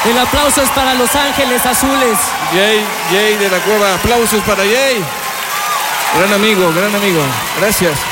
El aplauso es para Los Ángeles Azules. Jay de la Cueva, aplausos para Jay. Gran amigo, gracias.